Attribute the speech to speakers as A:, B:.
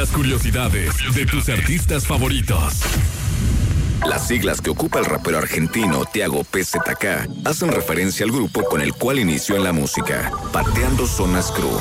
A: Las curiosidades de tus artistas favoritos.
B: Las siglas que ocupa el rapero argentino Tiago PZK hacen referencia al grupo con el cual inició en la música, Pateando Zonas Crew.